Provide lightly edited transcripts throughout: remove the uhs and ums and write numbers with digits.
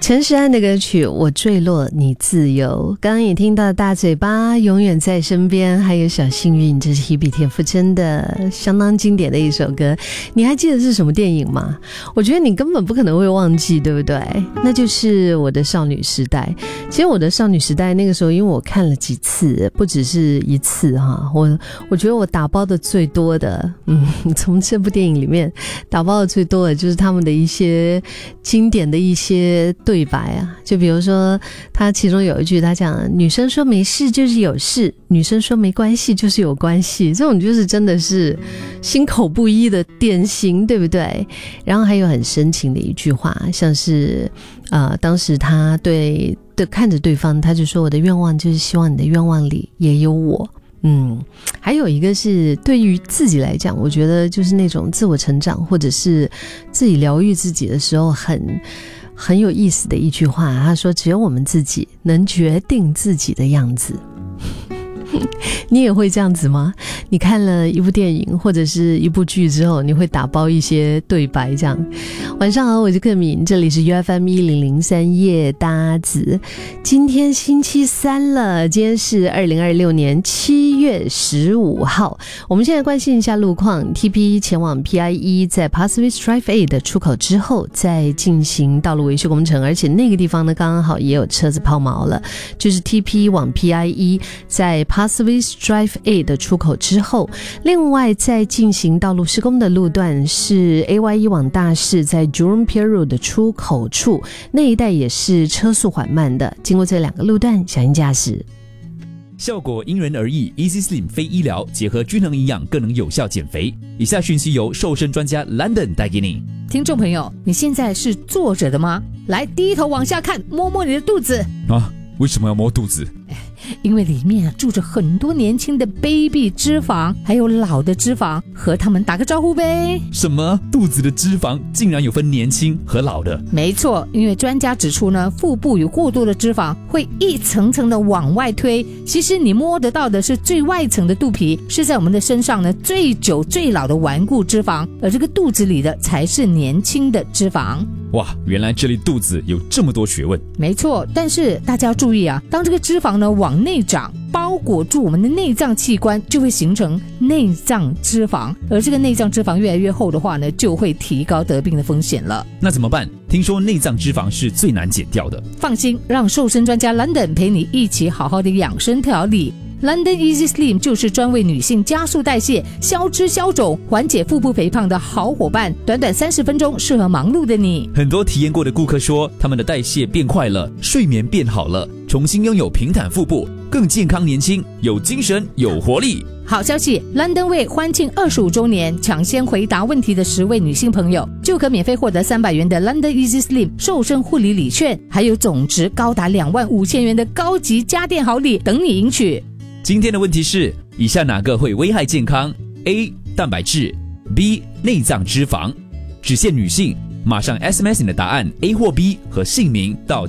陈时安的歌曲《我坠落你自由》，刚刚也听到大嘴巴永远在身边，还有小幸运，这是 Hebe 田馥甄的相当经典的一首歌。你还记得是什么电影吗？我觉得你根本不可能会忘记，对不对？那就是我的少女时代。其实我的少女时代那个时候，因为我看了几次，不只是一次哈，我觉得我打包的最多的，从这部电影里面打包的最多的就是他们的一些经典的一些对白啊，就比如说他其中有一句他讲，女生说没事就是有事，女生说没关系就是有关系，这种就是真的是心口不一的典型，对不对？然后还有很深情的一句话，像是当时他看着对方，他就说，我的愿望就是希望你的愿望里也有我。还有一个是对于自己来讲，我觉得就是那种自我成长或者是自己疗愈自己的时候很有意思的一句话，他说只有我们自己能决定自己的样子。你也会这样子吗？你看了一部电影或者是一部剧之后，你会打包一些对白这样。晚上好，我是克敏，这里是 UFM 1003夜搭子。今天星期三了，今天是2026年7月15号。我们现在关心一下路况， TP 前往 PIE 在 Pasir-Ris Drive A 的出口之后在进行道路维修工程，而且那个地方呢刚刚好也有车子抛锚了，就是 TP 往 PIE 在 Pasir-Ris Drive A 的出口之后。另外在进行道路施工的路段是 AY1 往大市在 Jurong Pier Road 的出口处，那一带也是车速缓慢的，经过这两个路段小心驾驶。 效果因人而异 ，Easy Slim 非医疗，结合均衡营养更能有效减肥。以下讯息由瘦身专家 London 带给你。 听众朋友，你现在是坐着的吗？来，低头往下看，摸摸你的肚子。 为什么要摸肚子？ 因为里面住着很多年轻的 baby 脂肪，还有老的脂肪，和他们打个招呼呗。 什么？肚子的脂肪竟然有分年轻和老的？ 没错，因为专家指出呢，腹部有过多的脂肪会一层层的往外推，其实你摸得到的是最外层的肚皮，是在我们的身上呢最久最老的顽固脂肪，而这个肚子里的才是年轻的脂肪。 哇，原来这里肚子有这么多学问。 没错，但是大家要注意啊，当这个脂肪呢往内长，包裹住我们的内脏器官，就会形成内脏脂肪，而这个内脏脂肪越来越厚的话呢，就会提高得病的风险了。 那怎么办？听说内脏脂肪是最难减掉的。 放心，让瘦身专家 London 陪你一起好好的养生调理。London Easy Slim 就是专为女性加速代谢、消脂消肿、缓解腹部肥胖的好伙伴，短短30分钟，适合忙碌的你。 很多体验过的顾客说，他们的代谢变快了，睡眠变好了，重新拥有平坦腹部，更健康年轻，有精神有活力。 好消息 ，London 为欢庆25周年，抢先回答问题的10位女性朋友，就可免费获得300元的 London Easy Slim 瘦身护理礼券，还有总值高达25000元的高级家电好礼等你赢取。 今天的问题是，以下哪个会危害健康 ？A. 蛋白质 B. 内脏脂肪。只限女性，马上 SMS 你的答案 A 或 B 和姓名到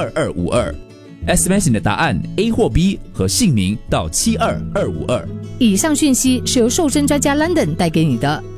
72252。SMS 你的答案 A 或 B 和姓名到72252。 以上讯息是由瘦身专家 London 带给你的。